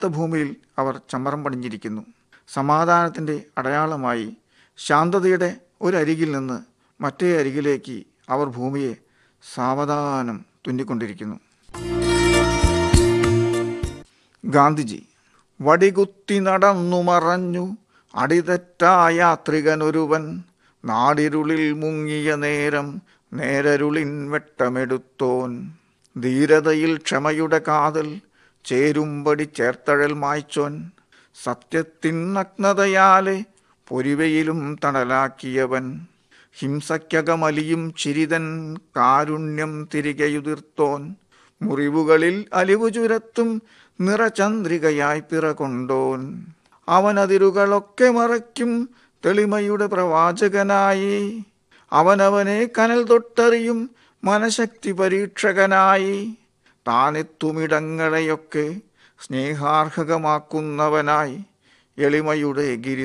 ഭൂമിയിൽ അവർ ചമ്മരം പണിഞ്ഞിരിക്കുന്നു. സമാധാനത്തിൻ്റെ അടയാളമായി ശാന്തതയുടെ ഒരരികിൽ നിന്ന് മറ്റേ അരികിലേക്ക് അവർ ഭൂമിയെ സാവധാനം തുന്നിക്കൊണ്ടിരിക്കുന്നു. ഗാന്ധിജി വടികുത്തി നടന്നു മറഞ്ഞു അടിതെറ്റാ യാത്രികനൊരുവൻ, നാടിരുളിൽ മുങ്ങിയ നേരം നേരരുളിൻ വെട്ടമെടുത്തോൻ, ധീരതയിൽ ക്ഷമയുടെ കാതൽ ചേരുമ്പടി ചേർത്തഴൽ മായ്ച്ചോൻ, സത്യത്തിൻ നഗ്നതയാലെ പൊരിവയിലും തണലാക്കിയവൻ, ഹിംസയ്ക്കകമലിയും ചിരിതൻ കാരുണ്യം തിരികെയുതിർത്തോൻ, മുറിവുകളിൽ അലിവു ചുരത്തും നിറചന്ദ്രികയായി പിറകൊണ്ടോൻ, അവനതിരുകളൊക്കെ മറയ്ക്കും തെളിമയുടെ പ്രവാചകനായി, അവനവനെ കനൽ തൊട്ടറിയും മനഃശക്തി പരീക്ഷകനായി, താനെത്തുമിടങ്ങളെയൊക്കെ സ്നേഹാർഹകമാക്കുന്നവനായി, എളിമയുടെ ഗിരി